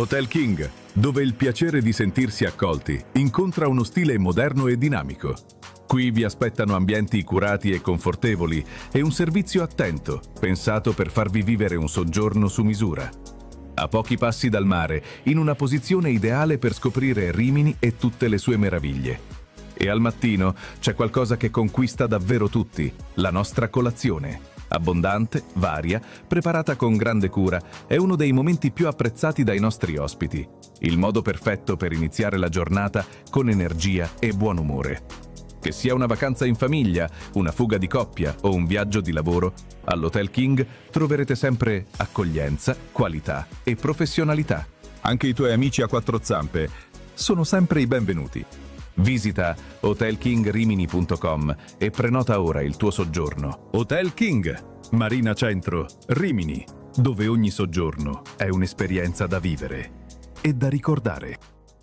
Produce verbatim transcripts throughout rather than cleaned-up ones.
Hotel King, dove il piacere di sentirsi accolti incontra uno stile moderno e dinamico. Qui vi aspettano ambienti curati e confortevoli e un servizio attento, pensato per farvi vivere un soggiorno su misura. A pochi passi dal mare, in una posizione ideale per scoprire Rimini e tutte le sue meraviglie. E al mattino c'è qualcosa che conquista davvero tutti, la nostra colazione. Abbondante, varia, preparata con grande cura, è uno dei momenti più apprezzati dai nostri ospiti. Il modo perfetto per iniziare la giornata con energia e buon umore. Che sia una vacanza in famiglia, una fuga di coppia o un viaggio di lavoro, all'Hotel King troverete sempre accoglienza, qualità e professionalità. Anche i tuoi amici a quattro zampe sono sempre i benvenuti. Visita hotel king rimini punto com e prenota ora il tuo soggiorno. Hotel King, Marina Centro, Rimini, dove ogni soggiorno è un'esperienza da vivere e da ricordare.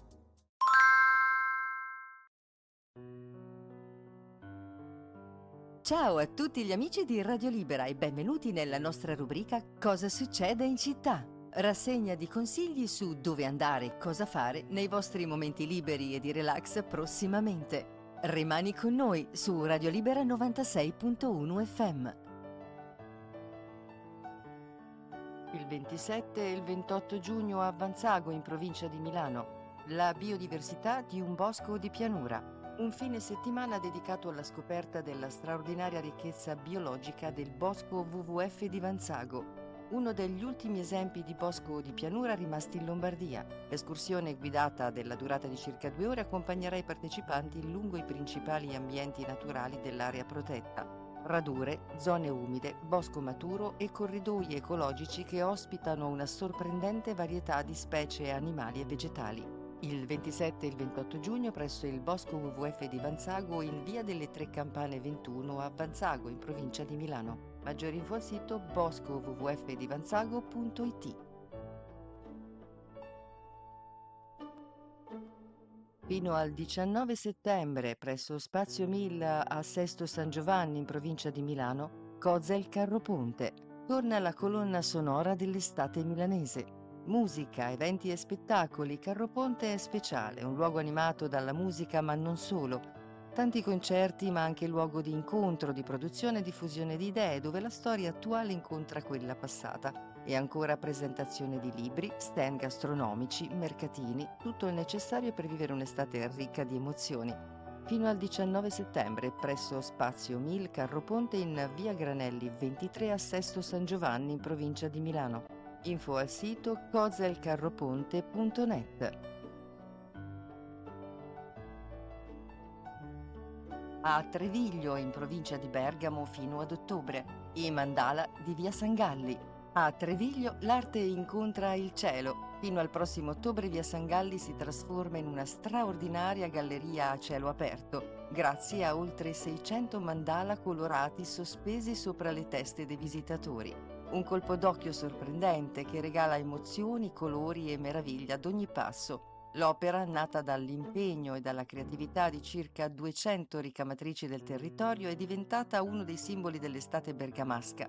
Ciao a tutti gli amici di Radio Libera e benvenuti nella nostra rubrica Cosa succede in città? Rassegna di consigli su dove andare e cosa fare nei vostri momenti liberi e di relax prossimamente. Rimani con noi su Radio Libera novantasei virgola uno F M. Il ventisette e il ventotto giugno a Vanzago, in provincia di Milano. La biodiversità di un bosco di pianura. Un fine settimana dedicato alla scoperta della straordinaria ricchezza biologica del bosco W W F di Vanzago, uno degli ultimi esempi di bosco di pianura rimasti in Lombardia. L'escursione guidata della durata di circa due ore accompagnerà i partecipanti lungo i principali ambienti naturali dell'area protetta: radure, zone umide, bosco maturo e corridoi ecologici che ospitano una sorprendente varietà di specie animali e vegetali. Il ventisette e il ventotto giugno presso il Bosco W W F di Vanzago in via delle Tre Campane ventuno a Vanzago, in provincia di Milano. Maggiori info al sito bosco w w f di vanzago punto i t. Fino al diciannove settembre presso Spazio Mil a Sesto San Giovanni, in provincia di Milano, Cosa il Carroponte. Torna la colonna sonora dell'estate milanese. Musica, eventi e spettacoli. Carroponte è speciale, un luogo animato dalla musica ma non solo. Tanti concerti ma anche luogo di incontro, di produzione e diffusione di idee, dove la storia attuale incontra quella passata. E ancora presentazione di libri, stand gastronomici, mercatini, tutto il necessario per vivere un'estate ricca di emozioni. Fino al diciannove settembre presso Spazio Mil Carroponte in via Granelli ventitré a Sesto San Giovanni, in provincia di Milano. Info al sito cosa il carroponte punto net. A Treviglio, in provincia di Bergamo, fino ad ottobre, i Mandala di via Sangalli. A Treviglio l'arte incontra il cielo. Fino al prossimo ottobre via Sangalli si trasforma in una straordinaria galleria a cielo aperto, grazie a oltre seicento mandala colorati sospesi sopra le teste dei visitatori. Un colpo d'occhio sorprendente che regala emozioni, colori e meraviglia ad ogni passo. L'opera, nata dall'impegno e dalla creatività di circa duecento ricamatrici del territorio, è diventata uno dei simboli dell'estate bergamasca.